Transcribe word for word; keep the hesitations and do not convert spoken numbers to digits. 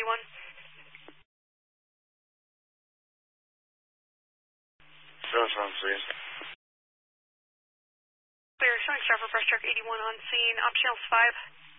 eighty-one. Southbound, please. Clear, showing start for brush truck eighty-one on scene. Op channels five.